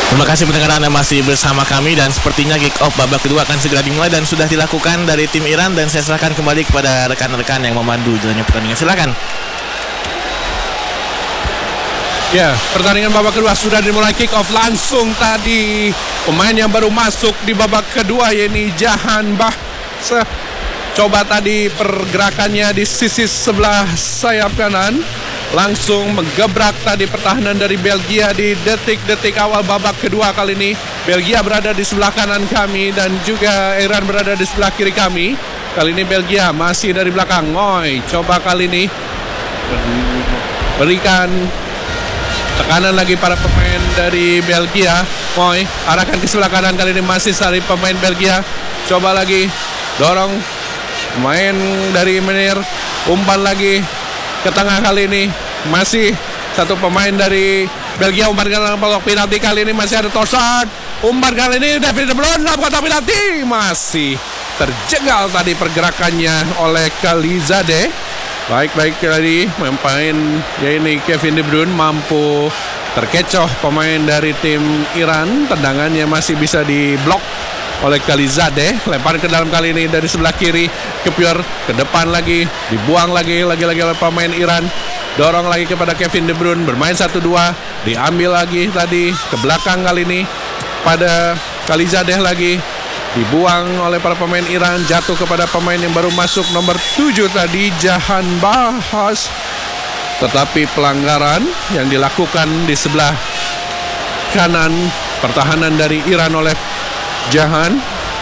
Terima kasih pendengar Anda masih bersama kami dan sepertinya kick off babak kedua akan segera dimulai dan sudah dilakukan dari tim Iran dan saya serahkan kembali kepada rekan-rekan yang memandu jalannya pertandingan. Silakan. Ya, pertandingan babak kedua sudah dimulai, kick off langsung tadi. Pemain yang baru masuk di babak kedua yakni Jahan Bahse. Coba tadi pergerakannya di sisi sebelah sayap kanan. Langsung menggebrak tadi pertahanan dari Belgia di detik-detik awal babak kedua kali ini. Belgia berada di sebelah kanan kami dan juga Iran berada di sebelah kiri kami. Kali ini Belgia masih dari belakang. Ngoy coba kali ini berikan tekanan lagi para pemain dari Belgia. Ngoy arahkan ke sebelah kanan, kali ini masih dari pemain Belgia. Coba lagi dorong pemain dari Menir, umpan lagi ke tengah, kali ini masih satu pemain dari Belgia umpan ke dalam kotak penalti. Kali ini masih ada Torsad, umpan kali ini David De Bruyne dalam kotak penalti, masih terjegal tadi pergerakannya oleh Khalizadeh. Baik tadi pemain yaitu Kevin De Bruyne mampu terkecoh pemain dari tim Iran. Tendangannya masih bisa diblok oleh Khalizadeh. Lempar ke dalam kali ini dari sebelah kiri ke Pior, ke depan lagi, dibuang lagi oleh pemain Iran. Dorong lagi kepada Kevin De Bruyne, bermain 1-2, diambil lagi tadi ke belakang kali ini pada Khalizadeh lagi. Dibuang oleh para pemain Iran, jatuh kepada pemain yang baru masuk nomor 7 tadi, Jahan Bahas. Tetapi pelanggaran yang dilakukan di sebelah kanan pertahanan dari Iran oleh Jahan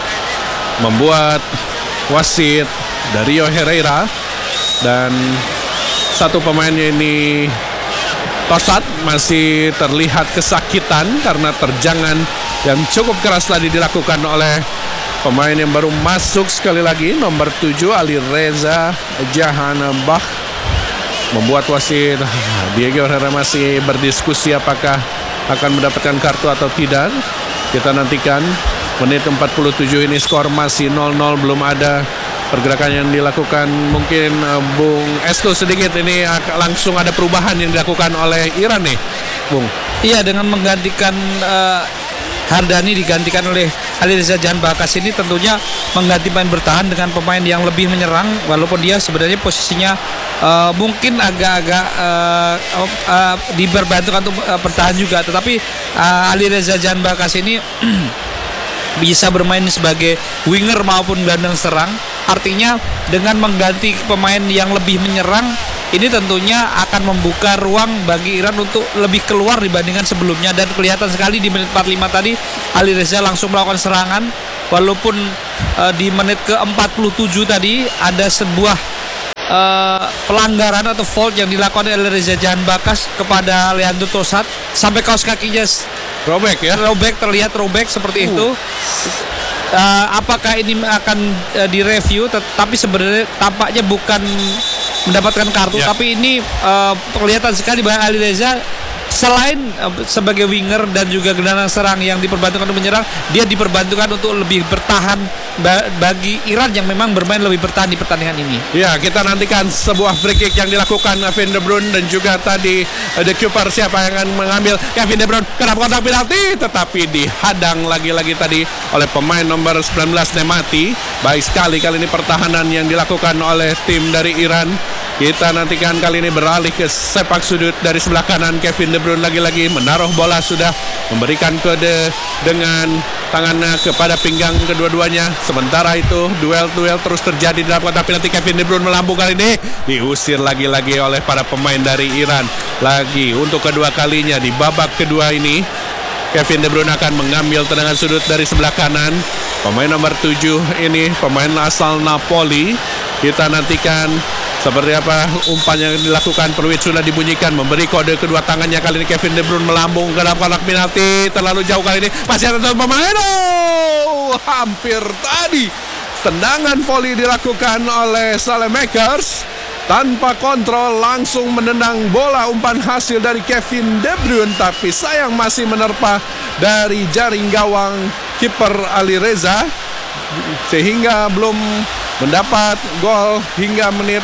membuat wasit Dario Herrera dan satu pemainnya ini Torsad masih terlihat kesakitan karena terjangan yang cukup keras tadi dilakukan oleh pemain yang baru masuk sekali lagi nomor 7 Ali Reza Jahanabah. Membuat wasit Diego Herrera masih berdiskusi apakah akan mendapatkan kartu atau tidak. Kita nantikan. Menit 47 ini skor masih 0-0, belum ada pergerakan yang dilakukan. Mungkin Bung Estu sedikit ini langsung ada perubahan yang dilakukan oleh Iran nih, Bung. Iya, dengan menggantikan Hardani digantikan oleh Alireza Jahan Bakas, ini tentunya mengganti pemain bertahan dengan pemain yang lebih menyerang, walaupun dia sebenarnya posisinya mungkin agak-agak diperbantukan untuk bertahan juga, tetapi Alireza Jahan Bakas ini bisa bermain sebagai winger maupun gelandang serang. Artinya dengan mengganti pemain yang lebih menyerang, ini tentunya akan membuka ruang bagi Iran untuk lebih keluar dibandingkan sebelumnya. Dan kelihatan sekali di menit 45 tadi Ali Reza langsung melakukan serangan. Walaupun di menit ke-47 tadi ada sebuah pelanggaran atau fault yang dilakukan oleh Reza Jahan Bakas kepada Leandro Torsad sampai kaos kakinya robek ya. Terlihat robek seperti itu. Apakah ini akan direview? Tapi sebenarnya tampaknya bukan mendapatkan kartu, tapi ini kelihatan sekali bahwa Ali Reza selain sebagai winger dan juga gelandang serang yang diperbantukan untuk menyerang, dia diperbantukan untuk lebih bertahan bagi Iran yang memang bermain lebih bertahan di pertandingan ini. Ya, kita nantikan sebuah free kick yang dilakukan Kevin De Bruyne dan juga tadi The Keeper siapa yang akan mengambil. Kevin De Bruyne kena kotak penalti tetapi dihadang lagi-lagi tadi oleh pemain nomor 19 Nemati. Baik sekali kali ini pertahanan yang dilakukan oleh tim dari Iran. Kita nantikan kali ini beralih ke sepak sudut dari sebelah kanan. Kevin De Bruyne lagi-lagi menaruh bola, sudah memberikan kode dengan tangannya kepada pinggang kedua-duanya. Sementara itu duel terus terjadi di dalam kotak penalti. Kevin De Bruyne melambung kali ini, diusir lagi-lagi oleh para pemain dari Iran. Lagi untuk kedua kalinya di babak kedua ini Kevin De Bruyne akan mengambil tendangan sudut dari sebelah kanan. Pemain nomor 7 ini pemain asal Napoli. Kita nantikan seperti apa umpan yang dilakukan. Peluit sudah dibunyikan, memberi kode kedua tangannya. Kali ini Kevin De Bruyne melambung ke dalam kotak penalti, terlalu jauh kali ini. Masih ada pemain. Hampir tadi tendangan volley dilakukan oleh Saelemaekers. Tanpa kontrol langsung menendang bola umpan hasil dari Kevin De Bruyne, tapi sayang masih menerpa dari jaring gawang kiper Ali Reza sehingga belum mendapat gol hingga menit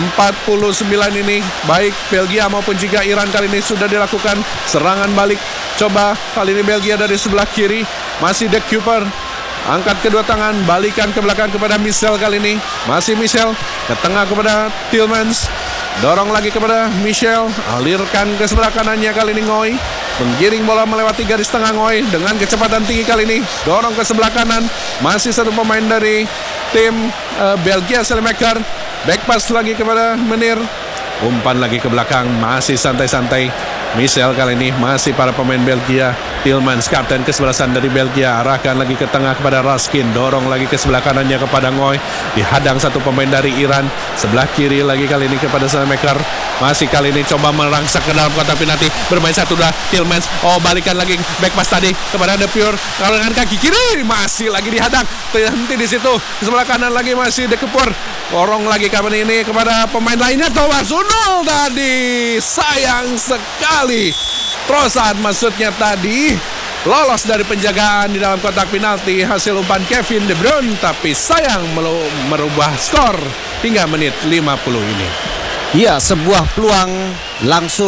ke-49 ini. Baik Belgia maupun juga Iran kali ini sudah dilakukan serangan balik Coba kali ini Belgia dari sebelah kiri. Masih De Cooper. Angkat kedua tangan, balikan ke belakang kepada Michel kali ini. Masih Michel, ke tengah kepada Tillmans. Dorong lagi kepada Michel, alirkan ke sebelah kanannya kali ini Ngoy. Menggiring bola melewati garis tengah Ngoy dengan kecepatan tinggi kali ini. Dorong ke sebelah kanan, masih satu pemain dari tim Belgia, Selemaker. Back pass lagi kepada Menir. Umpan lagi ke belakang, masih santai-santai. Michel kali ini masih para pemain Belgia. Tillmans, kapten kesebelasan dari Belgia, arahkan lagi ke tengah kepada Raskin. Dorong lagi ke sebelah kanannya kepada Ngoy. Dihadang satu pemain dari Iran. Sebelah kiri lagi kali ini kepada Selemaker. Masih kali ini coba merangsak ke dalam kotak penalti. Bermain satu dah Tillmans. Oh, balikan lagi back pass tadi kepada De Pure. Kalau dengan kaki kiri masih lagi dihadang. Terhenti di situ. Sebelah kanan lagi masih De Cooper. Dorong lagi kali ini kepada pemain lainnya. Thomas Unul tadi. Sayang sekali. Trossard maksudnya tadi lolos dari penjagaan di dalam kotak penalti hasil umpan Kevin De Bruyne, tapi sayang merubah skor hingga menit 50 ini. Ya, sebuah peluang langsung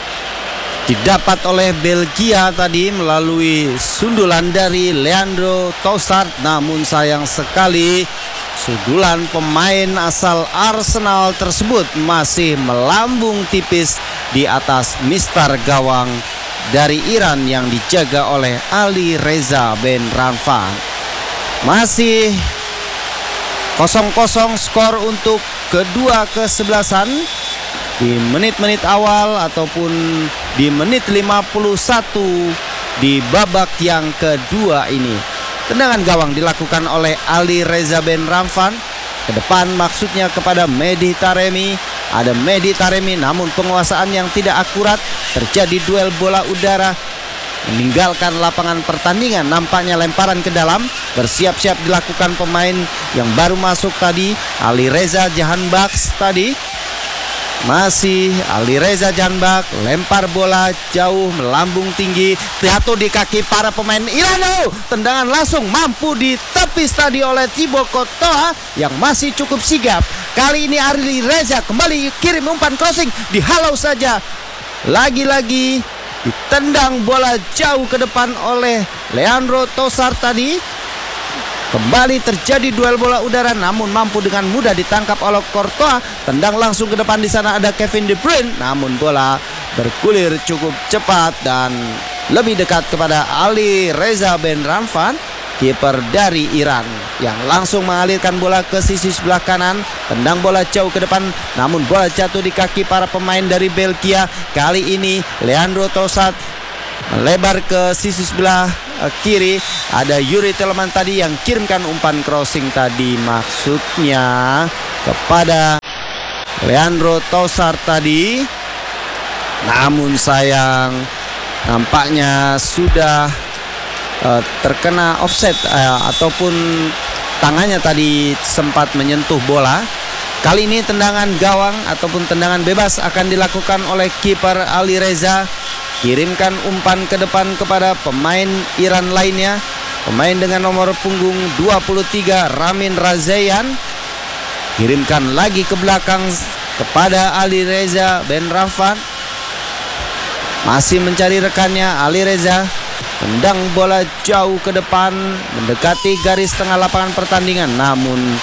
didapat oleh Belgia tadi melalui sundulan dari Leandro Trossard, namun sayang sekali sundulan pemain asal Arsenal tersebut masih melambung tipis di atas mister gawang dari Iran yang dijaga oleh Ali Reza Ben Ranfan. Masih 0-0 skor untuk kedua kesebelasan di menit-menit awal ataupun di menit 51 di babak yang kedua ini. Tendangan gawang dilakukan oleh Ali Reza Ben Ranfan. Ke depan maksudnya kepada Mehdi Taremi. Ada Mehdi Taremi namun penguasaan yang tidak akurat. Terjadi duel bola udara. Meninggalkan lapangan pertandingan. Nampaknya lemparan ke dalam. Bersiap-siap dilakukan pemain yang baru masuk tadi. Ali Reza Jahanbakhsh tadi. Masih Ali Reza Jahanbakhsh, lempar bola jauh melambung tinggi, jatuh di kaki para pemain Iran. Tendangan langsung mampu ditepis tadi oleh Thibaut Courtois yang masih cukup sigap. Kali ini Ali Reza kembali kirim umpan crossing, dihalau saja. Lagi-lagi ditendang bola jauh ke depan oleh Leandro Trossard tadi. Kembali terjadi duel bola udara namun mampu dengan mudah ditangkap oleh Courtois. Tendang langsung ke depan, di sana ada Kevin De Bruyne namun bola bergulir cukup cepat dan lebih dekat kepada Ali Reza Ben Ranfan, kiper dari Iran yang langsung mengalirkan bola ke sisi sebelah kanan. Tendang bola jauh ke depan namun bola jatuh di kaki para pemain dari Belgia. Kali ini Leandro Trossard melebar ke sisi sebelah kiri. Ada Yuri Tillmans tadi yang kirimkan umpan crossing tadi, maksudnya kepada Leandro Trossard tadi. Namun sayang nampaknya sudah terkena offset ataupun tangannya tadi sempat menyentuh bola. Kali ini tendangan gawang ataupun tendangan bebas akan dilakukan oleh kiper Ali Reza. Kirimkan umpan ke depan kepada pemain Iran lainnya. Pemain dengan nomor punggung 23 Ramin Razayan. Kirimkan lagi ke belakang kepada Ali Reza Ben Ranfan. Masih mencari rekannya Ali Reza. Tendang bola jauh ke depan mendekati garis tengah lapangan pertandingan. Namun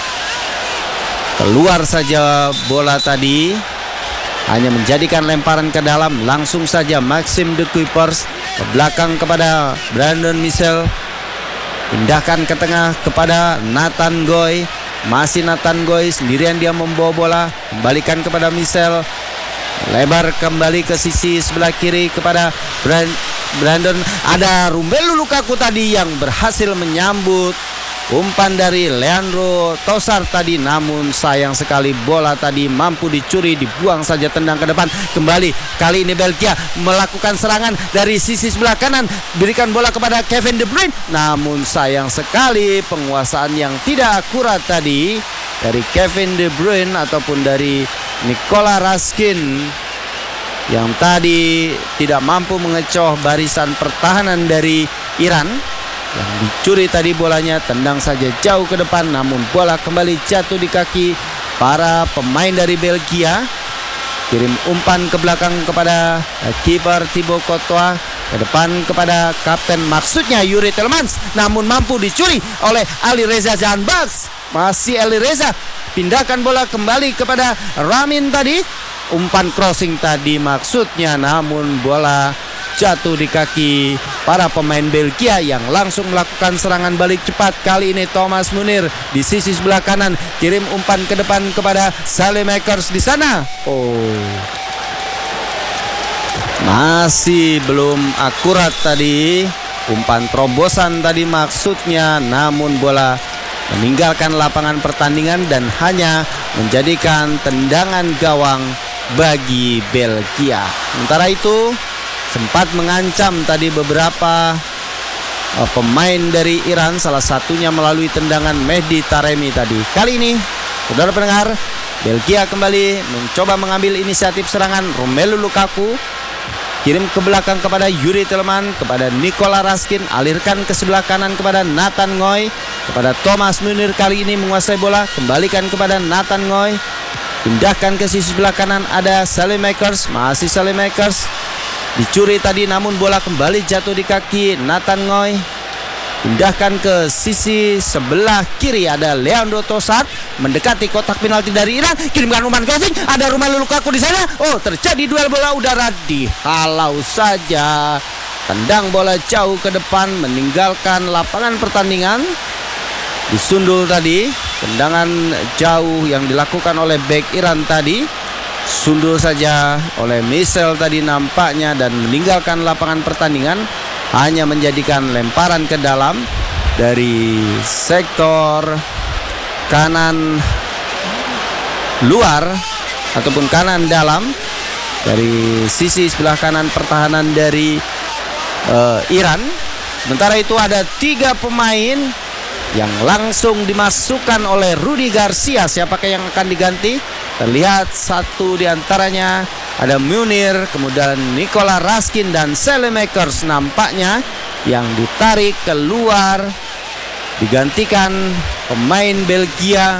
keluar saja bola tadi. Hanya menjadikan lemparan ke dalam. Langsung saja Maxime De Cooper ke belakang kepada Brandon Michel. Pindahkan ke tengah kepada Nathan Goy. Masih Nathan Goy sendirian dia membawa bola. Kembalikan kepada Michel. Lebar kembali ke sisi sebelah kiri kepada Brandon. Ada Romelu Lukaku tadi yang berhasil menyambut umpan dari Leandro Trossard tadi, namun sayang sekali bola tadi mampu dicuri, dibuang saja tendang ke depan. Kembali kali ini Belgia melakukan serangan dari sisi sebelah kanan, berikan bola kepada Kevin De Bruyne, namun sayang sekali penguasaan yang tidak akurat tadi dari Kevin De Bruyne ataupun dari Nikola Raskin yang tadi tidak mampu mengecoh barisan pertahanan dari Iran. Yang dicuri tadi bolanya, tendang saja jauh ke depan, namun bola kembali jatuh di kaki para pemain dari Belgia. kirim umpan ke belakang kepada kiper Thibaut Courtois, ke depan kepada kapten maksudnya Yuri Tielemans, namun mampu dicuri oleh Alireza Janbaks. Masih Alireza, pindahkan bola kembali kepada Ramin tadi, umpan crossing tadi maksudnya, namun bola jatuh di kaki para pemain Belgia yang langsung melakukan serangan balik cepat. Kali ini Thomas Munir di sisi sebelah kanan, kirim umpan ke depan kepada Saelemaekers di sana. Masih belum akurat tadi umpan terobosan tadi maksudnya, namun bola meninggalkan lapangan pertandingan dan hanya menjadikan tendangan gawang bagi Belgia. Sementara itu sempat mengancam tadi beberapa pemain dari Iran, salah satunya melalui tendangan Mehdi Taremi tadi. Kali ini, saudara pendengar, Belgia kembali mencoba mengambil inisiatif serangan. Romelu Lukaku kirim ke belakang kepada Yuri Tielemans, kepada Nikola Raskin, alirkan ke sebelah kanan kepada Nathan Ngoy, kepada Thomas Munir. Kali ini menguasai bola, kembalikan kepada Nathan Ngoy, pindahkan ke sisi sebelah kanan, ada Saelemaekers, masih Saelemaekers, dicuri tadi namun bola kembali jatuh di kaki Nathan Ngoy. Pindahkan ke sisi sebelah kiri, ada Leandro Trossard mendekati kotak penalti dari Iran, kirimkan umpan crossing, ada Romelu Lukaku di sana. Terjadi duel bola udara, dihalau saja. Tendang bola jauh ke depan meninggalkan lapangan pertandingan. Disundul tadi, tendangan jauh yang dilakukan oleh bek Iran tadi, sundul saja oleh Michel tadi nampaknya dan meninggalkan lapangan pertandingan, hanya menjadikan lemparan ke dalam dari sektor kanan luar ataupun kanan dalam dari sisi sebelah kanan pertahanan dari Iran. Sementara itu ada 3 pemain yang langsung dimasukkan oleh Rudi Garcia. Siapakah yang akan diganti? Terlihat satu di antaranya ada Munir, kemudian Nikola Raskin dan Saelemaekers nampaknya yang ditarik keluar, digantikan pemain Belgia.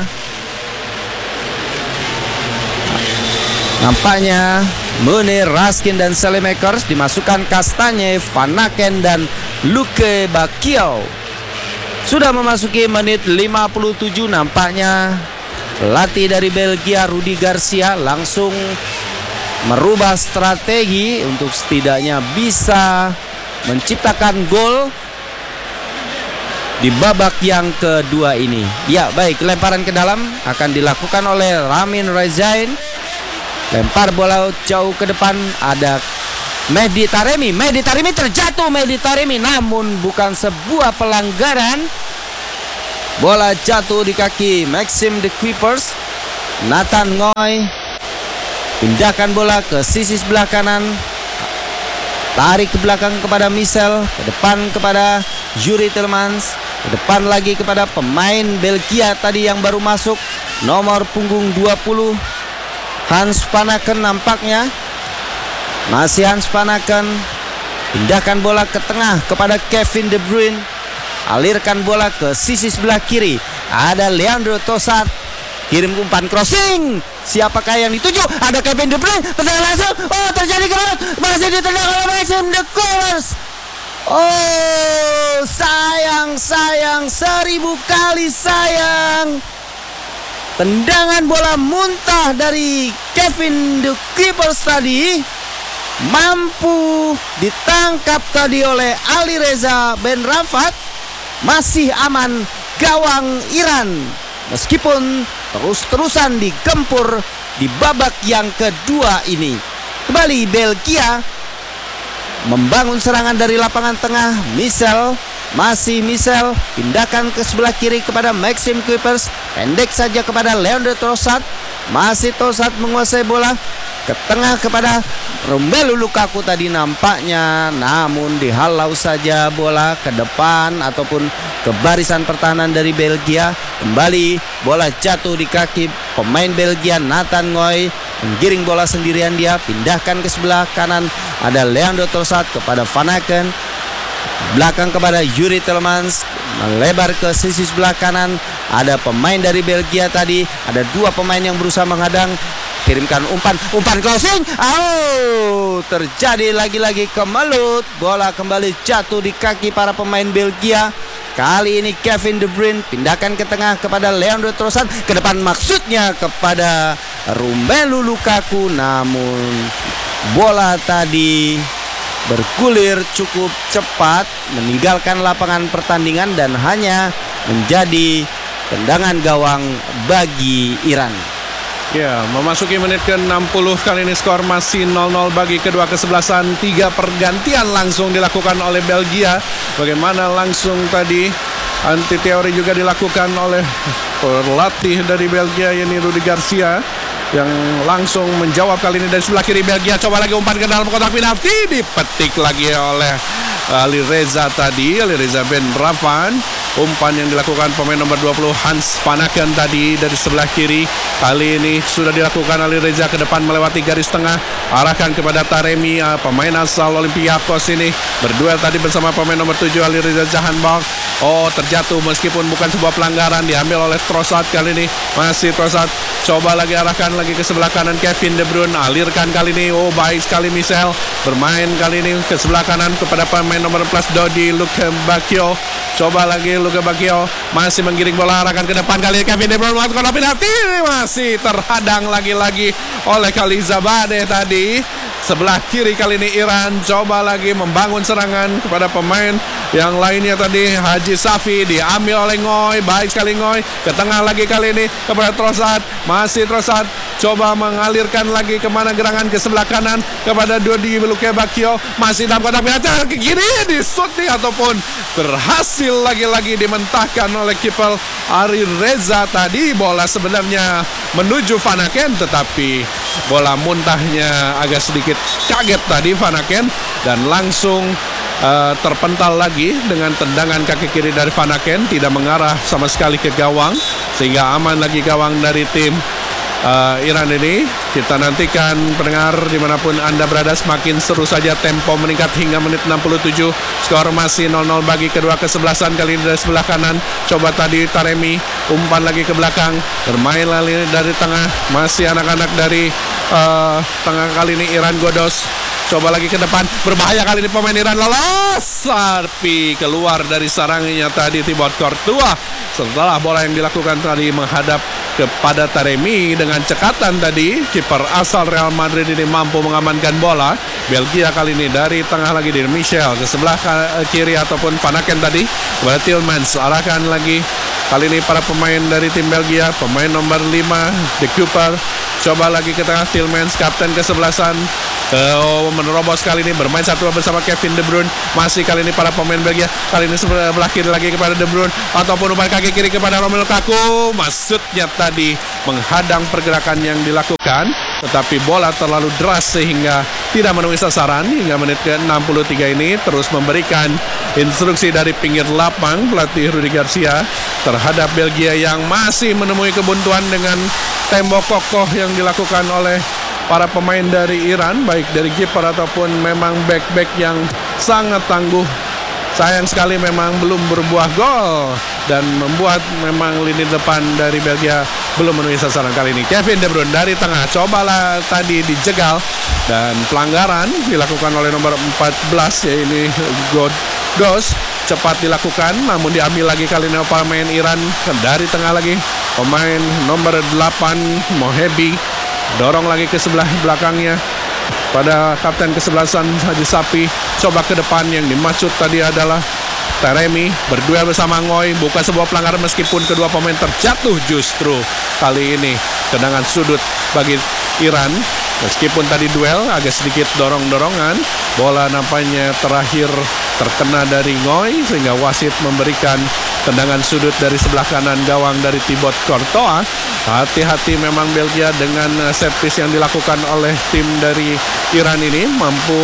Nampaknya Munir, Raskin dan Saelemaekers, dimasukkan Kastanje, Van Aken dan Luke Bacchio. Sudah memasuki menit 57, nampaknya pelatih dari Belgia Rudi Garcia langsung merubah strategi untuk setidaknya bisa menciptakan gol di babak yang kedua ini. Ya, baik, lemparan ke dalam akan dilakukan oleh Ramin Rezain. Lempar bola jauh ke depan, ada Mehdi Taremi. Mehdi Taremi terjatuh, Mehdi Taremi, namun bukan sebuah pelanggaran. Bola jatuh di kaki Maxime de Kuipers. Nathan Ngoy pindahkan bola ke sisi sebelah kanan, tarik ke belakang kepada Michel, ke depan kepada Yuri Tielemans, ke depan lagi kepada pemain Belgia tadi yang baru masuk, nomor punggung 20 Hans Van Aken nampaknya. Masih Hans Van Aken, pindahkan bola ke tengah kepada Kevin De Bruyne, alirkan bola ke sisi sebelah kiri, ada Leandro Trossard, kirim umpan crossing. Siapakah yang dituju? Ada Kevin De Bruyne, tendangan langsung, terjadi gol, masih ditendang oleh Maxime de Kuipers. Sayang, 1000 kali sayang. Tendangan bola muntah dari Kevin de Kuipers tadi mampu ditangkap tadi oleh Alireza Benrafat. Masih aman gawang Iran meskipun terus-terusan digempur di babak yang kedua ini. Kembali Belgia membangun serangan dari lapangan tengah. Masih Michel, pindahkan ke sebelah kiri kepada Maxime Kuipers, pendek saja kepada Leandro Trossard. Masih Trossard menguasai bola ke tengah kepada Romelu Lukaku tadi nampaknya, namun dihalau saja bola ke depan ataupun ke barisan pertahanan dari Belgia. Kembali bola jatuh di kaki pemain Belgia Nathan Ngoy, menggiring bola sendirian dia, pindahkan ke sebelah kanan, ada Leandro Trossard kepada Van Aken, belakang kepada Yuri Tielemans, melebar ke sisi sebelah kanan, ada pemain dari Belgia tadi, ada 2 pemain yang berusaha menghadang. kirimkan umpan crossing. Terjadi lagi-lagi kemelut. Bola kembali jatuh di kaki para pemain Belgia. Kali ini Kevin De Bruyne pindahkan ke tengah kepada Leandro Trossard, ke depan maksudnya kepada Romelu Lukaku, namun bola tadi bergulir cukup cepat meninggalkan lapangan pertandingan dan hanya menjadi tendangan gawang bagi Iran. Ya, memasuki menit ke-60 kali ini skor masih 0-0 bagi kedua kesebelasan. 3 pergantian langsung dilakukan oleh Belgia. Bagaimana langsung tadi anti teori juga dilakukan oleh pelatih dari Belgia, yakni Rudi Garcia, yang langsung menjawab kali ini dari sebelah kiri Belgia. Coba lagi umpan ke dalam kotak penalti, dipetik lagi oleh Ali Reza Ben Ravan. Umpan yang dilakukan pemain nomor 20 Hans Vanaken tadi dari sebelah kiri. Kali ini sudah dilakukan Ali Reza ke depan melewati garis tengah, arahkan kepada Taremi, pemain asal Olympiakos ini berduel tadi bersama pemain nomor 7 Ali Reza Jahanbakhsh. Terjatuh meskipun bukan sebuah pelanggaran, diambil oleh Trossard kali ini. Masih Trossard, coba lagi arahkan lagi ke sebelah kanan Kevin De Bruyne, alirkan kali ini. Baik sekali Michel bermain kali ini ke sebelah kanan kepada pemain nomor 14 Dodi Luka Bacchio. Coba lagi Luka Bacchio masih menggiring bola, arahkan ke depan kali Kevin De Bruyne melakukan penalti, masih terhadang lagi-lagi oleh Khalizabadeh tadi. Sebelah kiri kali ini Iran coba lagi membangun serangan kepada pemain yang lainnya tadi. Haji Safi diambil oleh Ngoy, baik sekali Ngoy ke tengah lagi kali ini kepada Trossard. Masih Trossard coba mengalirkan lagi kemana gerangan ke sebelah kanan kepada Dodi Luka Bacchio. Masih dalam kotak penalti ke kiri, disut nih ataupun berhasil lagi-lagi dimentahkan oleh kiper Ali Reza tadi. Bola sebenarnya menuju Vanaken, tetapi bola muntahnya agak sedikit kaget tadi Vanaken dan langsung terpental lagi dengan tendangan kaki kiri dari Vanaken, tidak mengarah sama sekali ke gawang, sehingga aman lagi gawang dari tim Iran ini. Kita nantikan pendengar dimanapun Anda berada, semakin seru saja tempo meningkat hingga menit 67. Skor masih 0-0 bagi kedua kesebelasan. Kali ini dari sebelah kanan, coba tadi Taremi umpan lagi ke belakang, bermain lagi dari tengah, masih anak-anak dari tengah kali ini Iran Godos. Coba lagi ke depan, berbahaya kali ini pemain Iran, lolos tapi keluar dari sarangnya tadi Thibaut Courtois setelah bola yang dilakukan tadi menghadap kepada Taremi dengan cekatan tadi. Kiper asal Real Madrid ini mampu mengamankan bola. Belgia kali ini dari tengah lagi di Michel ke sebelah kiri ataupun Vanaken tadi kepada Tielemans, arahkan lagi kali ini para pemain dari tim Belgia. Pemain nomor 5 De Cooper coba lagi ke tengah, Tielemans kapten kesebelasan menerobos kali ini, bermain satu bersama Kevin De Bruyne. Masih kali ini para pemain Belgia, kali ini sebelah kiri lagi kepada De Bruyne ataupun umpan kaki kiri kepada Romelu Lukaku. Maksudnya tadi menghadang pergerakan yang dilakukan, tetapi bola terlalu deras sehingga tidak menemui sasaran. Hingga menit ke-63 ini terus memberikan instruksi dari pinggir lapang pelatih Rudi Garcia terhadap Belgia yang masih menemui kebuntuan dengan tembok kokoh yang dilakukan oleh para pemain dari Iran, baik dari kiper ataupun memang back-back yang sangat tangguh. Sayang sekali memang belum berbuah gol dan membuat memang lini depan dari Belgia belum memenuhi sasaran kali ini. Kevin De Bruyne dari tengah, cobalah tadi dijegal dan pelanggaran dilakukan oleh nomor 14 yaitu Godos. Cepat dilakukan namun diambil lagi kali ini pemain Iran dari tengah lagi. Pemain nomor 8 Mohebi dorong lagi ke sebelah belakangnya pada kapten kesebelasan Haji Safi. Coba ke depan, yang dimaksud tadi adalah Taremi berduel bersama Ngoy. Bukan sebuah pelanggaran meskipun kedua pemain terjatuh, justru kali ini tendangan sudut bagi Iran. Meskipun tadi duel agak sedikit dorong-dorongan, bola nampaknya terakhir terkena dari Ngoy sehingga wasit memberikan tendangan sudut dari sebelah kanan gawang dari Thibaut Courtois. Hati-hati memang Belgia dengan set piece yang dilakukan oleh tim dari Iran ini, mampu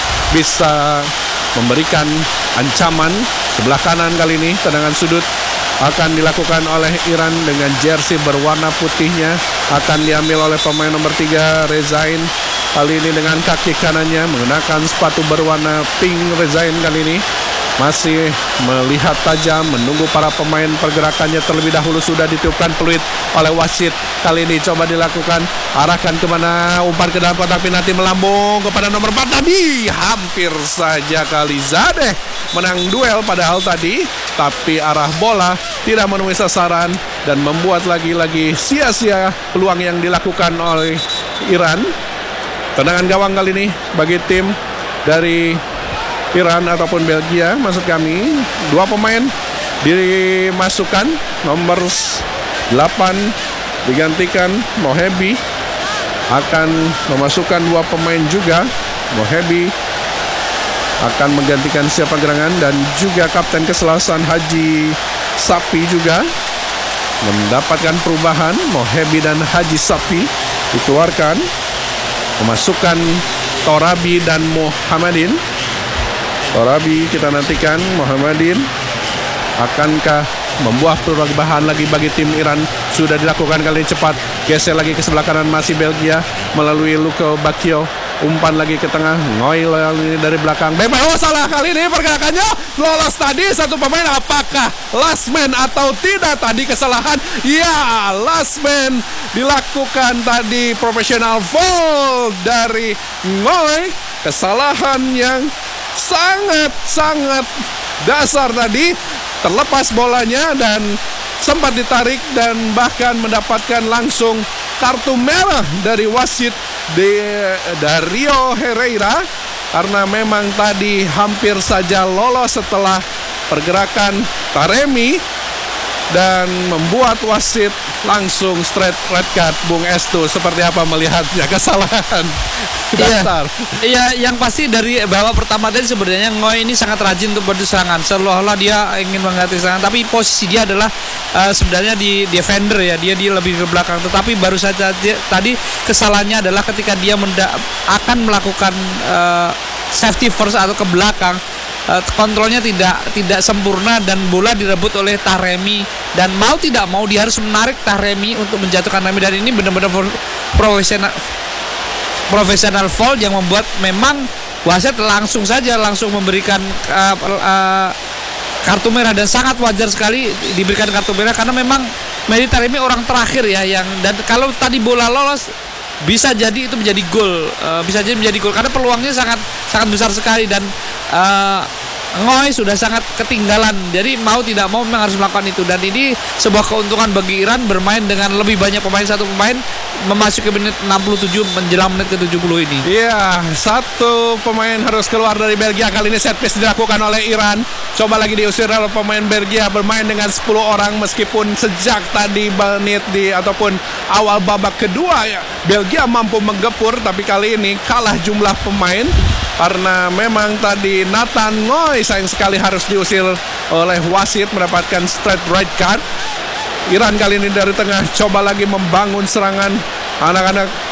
bisa memberikan ancaman. Sebelah kanan kali ini tendangan sudut akan dilakukan oleh Iran dengan jersey berwarna putihnya, akan diambil oleh pemain nomor 3 Rezain. Kali ini dengan kaki kanannya menggunakan sepatu berwarna pink Rezain kali ini. masih melihat tajam, menunggu para pemain, pergerakannya terlebih dahulu sudah ditiupkan peluit oleh wasit. Kali ini coba dilakukan, arahkan kemana, umpan ke dalam kotak penalti, melambung kepada nomor 4 tadi. Hampir saja Khalizadeh menang duel padahal tadi, tapi arah bola tidak menemui sasaran dan membuat lagi-lagi sia-sia peluang yang dilakukan oleh Iran. Tendangan gawang kali ini bagi tim dari Iran ataupun Belgia, maksud kami. Dua pemain dimasukkan, nomor 8 digantikan Mohebi, akan memasukkan dua pemain juga. Mohebi akan menggantikan siapa gerangan, dan juga kapten keselasan Haji Sapi juga mendapatkan perubahan. Mohebi dan Haji Sapi dikeluarkan, memasukkan Torabi dan Muhammadin. Torabi kita nantikan, Muhammadin akankah membuah perubahan lagi bagi tim Iran? Sudah dilakukan kali ini cepat, geser lagi ke sebelah kanan masih Belgia melalui Luko Bakio, umpan lagi ke tengah, Ngoi ini dari belakang, bebas. Oh, salah kali ini pergerakannya, lolos tadi satu pemain. Apakah last man atau tidak tadi kesalahan? Ya, last man dilakukan tadi, professional foul dari Ngoi, kesalahan yang sangat dasar tadi. Terlepas bolanya dan sempat ditarik dan bahkan mendapatkan langsung kartu merah dari wasit Dario Herrera, karena memang tadi hampir saja lolos setelah pergerakan Taremi dan membuat wasit langsung straight red card. Bung Estu, seperti apa melihatnya kesalahan dasar? Iya, yang pasti dari babak pertama tadi sebenarnya Ngoi ini sangat rajin untuk berserangan, seolah-olah dia ingin mengganti serangan, tapi posisi dia adalah sebenarnya di defender ya, dia lebih ke belakang. Tetapi baru saja tadi kesalahannya adalah ketika dia akan melakukan safety first atau ke belakang, kontrolnya tidak sempurna dan bola direbut oleh Taremi, dan mau tidak mau dia harus menarik Taremi untuk menjatuhkan Taremi, dan ini benar-benar profesional foul yang membuat memang wasit langsung memberikan kartu merah, dan sangat wajar sekali diberikan kartu merah karena memang Mehdi Taremi orang terakhir ya yang, dan kalau tadi bola lolos bisa jadi itu menjadi gol, karena peluangnya sangat besar sekali, dan Ngoi sudah sangat ketinggalan, jadi mau tidak mau memang harus melakukan itu, dan ini sebuah keuntungan bagi Iran bermain dengan lebih banyak pemain, satu pemain memasuki menit 67 menjelang menit ke-70 ini. Iya, satu pemain harus keluar dari Belgia. Kali ini set piece dilakukan oleh Iran. Coba lagi diusir oleh pemain Belgia, bermain dengan 10 orang meskipun sejak tadi menit ataupun awal babak kedua ya, Belgia mampu menggepur, tapi kali ini kalah jumlah pemain karena memang tadi Nathan Ngoi sayang sekali harus diusir oleh wasit, mendapatkan straight red card. Iran kali ini dari tengah coba lagi membangun serangan. Anak-anak